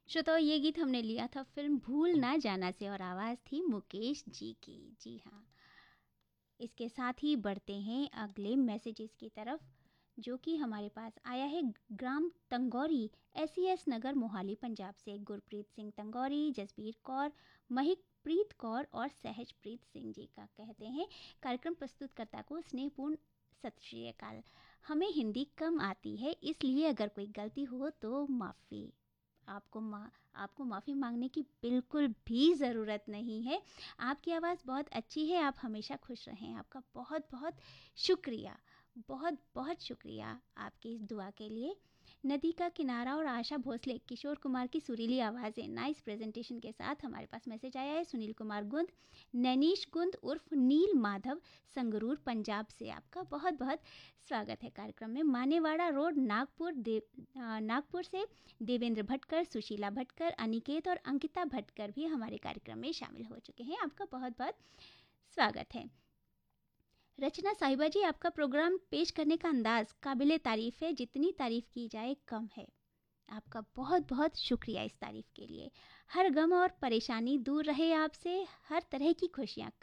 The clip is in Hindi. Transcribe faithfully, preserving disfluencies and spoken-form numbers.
श्रोताओ, ये गीत हमने लिया था फिल्म भूल ना जाना से और आवाज़ थी मुकेश जी की। जी हाँ, इसके साथ ही बढ़ते हैं अगले मैसेजेस की तरफ, जो कि हमारे पास आया है ग्राम तंगौरी, एस सी एस नगर, मोहाली, पंजाब से। गुरप्रीत सिंह तंगौरी, जसबीर कौर, महिक प्रीत कौर और सहजप्रीत सिंह जी का कहते हैं, कार्यक्रम प्रस्तुतकर्ता को स्नेहपूर्ण सत श्री अकाल। हमें हिंदी कम आती है, इसलिए अगर कोई गलती हो तो माफ़ी। आपको मा आपको माफ़ी मांगने की बिल्कुल भी ज़रूरत नहीं है। आपकी आवाज़ बहुत अच्छी है, आप हमेशा खुश रहें। आपका बहुत बहुत शुक्रिया, बहुत बहुत शुक्रिया आपकी इस दुआ के लिए। नदी का किनारा और आशा भोसले, किशोर कुमार की सुरीली आवाज़ें, नाइस प्रेजेंटेशन के साथ हमारे पास मैसेज आया है सुनील कुमार गुंद, नैनीश गुंद उर्फ नील माधव, संगरूर, पंजाब से। आपका बहुत बहुत स्वागत है कार्यक्रम में। मानेवाड़ा रोड, नागपुर देव नागपुर से देवेंद्र भटकर, सुशीला भटकर, अनिकेत और अंकिता भटकर भी हमारे कार्यक्रम में शामिल हो चुके हैं। आपका बहुत बहुत स्वागत है। रचना साहिबा जी, आपका प्रोग्राम पेश करने का अंदाज काबिले तारीफ़ है, जितनी तारीफ़ की जाए कम है। आपका बहुत बहुत शुक्रिया इस तारीफ़ के लिए। हर गम और परेशानी दूर रहे आपसे, हर तरह की खुशियाँ